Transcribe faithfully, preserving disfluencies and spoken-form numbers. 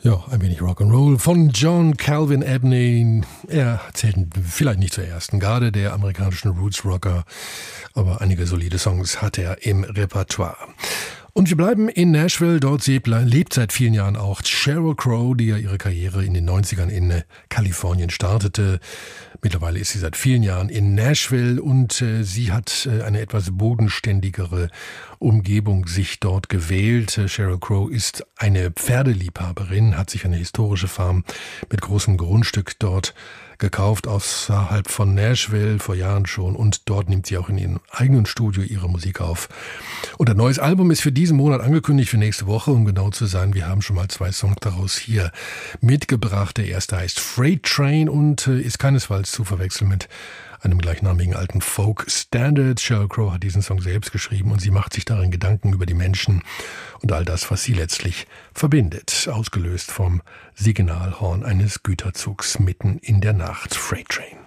Ja, ein wenig Rock'n'Roll von John Calvin Abney. Er zählt vielleicht nicht zur ersten Garde der amerikanischen Roots-Rocker, aber einige solide Songs hat er im Repertoire. Und wir bleiben in Nashville. Dort lebt seit vielen Jahren auch Sheryl Crow, die ja ihre Karriere in den neunzigern in Kalifornien startete. Mittlerweile ist sie seit vielen Jahren in Nashville und äh, sie hat äh, eine etwas bodenständigere Umgebung sich dort gewählt. Äh, Sheryl Crow ist eine Pferdeliebhaberin, hat sich eine historische Farm mit großem Grundstück dort gekauft außerhalb von Nashville vor Jahren schon, und dort nimmt sie auch in ihrem eigenen Studio ihre Musik auf. Und ein neues Album ist für diesen Monat angekündigt, für nächste Woche, um genau zu sein. Wir haben schon mal zwei Songs daraus hier mitgebracht. Der erste heißt Freight Train und äh, ist keinesfalls zu verwechseln mit einem gleichnamigen alten Folk-Standard. Sheryl Crow hat diesen Song selbst geschrieben und sie macht sich darin Gedanken über die Menschen und all das, was sie letztlich verbindet. Ausgelöst vom Signalhorn eines Güterzugs mitten in der Nacht. Freight Train.